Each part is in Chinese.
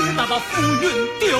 那把浮云丢。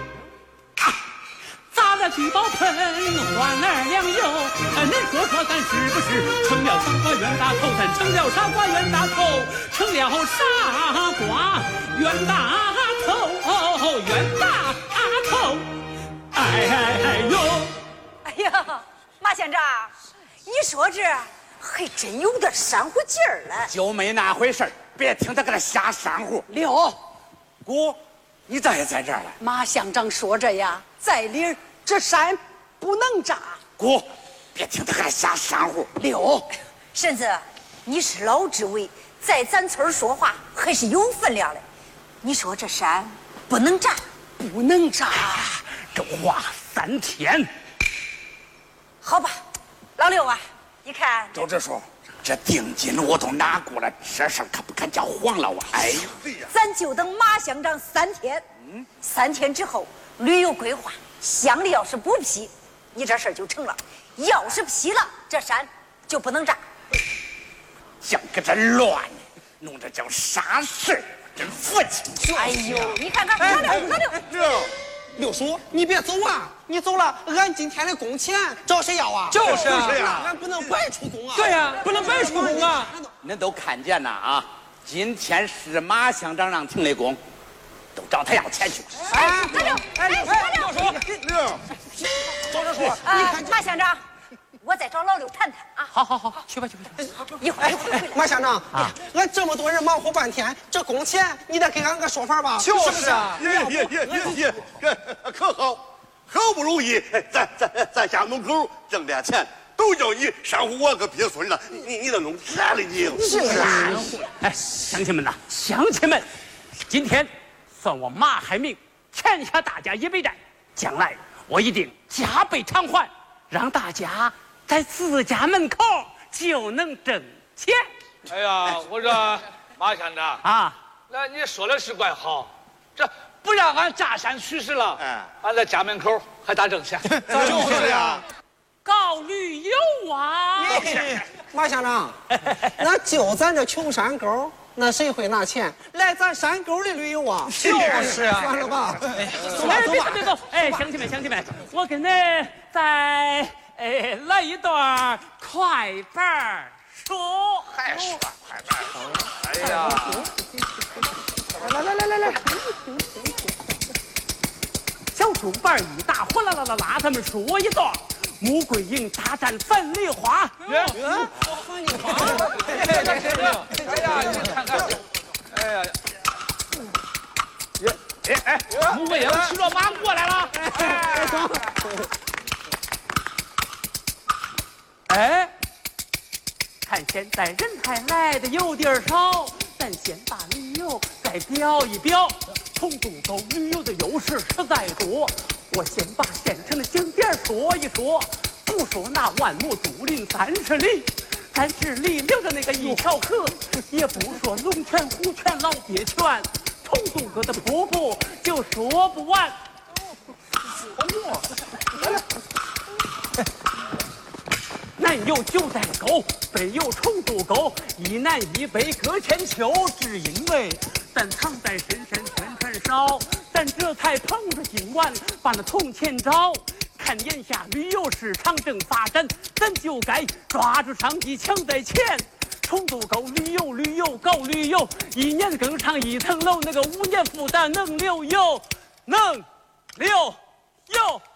砸了聚宝盆，换2两油。你说咱是不是成了傻瓜冤大头？咱成了傻瓜冤大头，成了傻瓜冤大头，冤大头。哎呦！ 哎呀，马县长，你说这还真有点煽乎劲儿了。 就没那回事儿，别听他搁那瞎煽乎。 六姑，你咋也在这儿了？ 马乡长说着呀，在理儿这山不能炸。 姑，别听他搁那瞎煽乎。 六婶子，你是老知委，在咱村说话还是有分量的。你说这山不能炸，不能炸。 这话3天。 好吧，老六啊，你看周支书，这定金我都拿过了，这事儿可不敢叫黄了啊！哎呦， 咱就等马乡长3天。3天之后旅游规划，乡里要是不批，你这事儿就成了；要是批了，这山就不能炸。 净搁这乱，弄这叫啥事儿？真服气！ 哎呦，你看看，老六。 六叔，你别走啊！你走了，俺今天的工钱找谁要啊？ 就是啊，俺不能白出工啊！ 对呀，不能白出工啊！ 恁都看见了啊！今天是马乡长让停的工，都找他要钱去。 老六， 周支书， 马乡长，我再找老六谈谈啊。 好，去吧。 一会儿回来。 马乡长啊，俺这么多人忙活半天，这工钱你得给俺个说法吧？ 就是啊，也，可好，好不容易咱家门口挣点钱，都叫你煽乎我个鳖孙了，你都弄啥了你？ 是啊。 哎，乡亲们呐，今天算我马海明欠下大家一笔债，将来我一定加倍偿还，让大家在自家门口就能挣钱。 哎呀，我说马乡长啊， 那你说的是怪好，这不让俺炸山取石了，俺在家门口还咋挣钱？ 就是呀。 搞旅游啊！ 马乡长，那就咱这穷山沟，那谁会拿钱来咱山沟里旅游啊？ 就是啊， 算了吧。 别走！哎，乡亲们，我给恁再来一段快板说。 还说快板？哎呀！ 来， 小竹板一打，哗啦啦啦啦，咱们说一段。穆桂英大战樊梨花。 樊梨花。 哎呀，你看看，哎呀，穆桂英骑着马过来了。 哎，看现在人还来的有点少，咱先把旅游再表一表。从渡沟旅游的优势实在多，我先把县城的景点说一说。不说那万亩竹林30里，30里留着那个一条河，也不说龙泉、虎泉、老鳖泉，从渡沟的瀑布就说不完。南有九寨沟，北有重渡沟，一南一北各千秋。只因为咱藏在深山宣传少，咱这才捧着今晚把那铜钱找。看眼下旅游市场正发展，咱就该抓住商机抢在前。重渡沟旅游搞旅游，1年更上1层楼，那个5年负担能留有，能留有。